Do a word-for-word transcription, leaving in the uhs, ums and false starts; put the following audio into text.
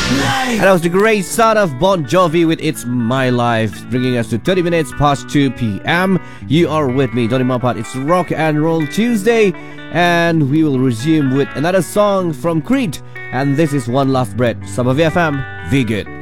And that was the great sound of Bon Jovi with It's My Life, bringing us to thirty minutes past two p.m. You are with me, Donny Mapat. It's Rock and Roll Tuesday, and we will resume with another song from Creed. And this is One Last Breath. Sabah V F M, V Good.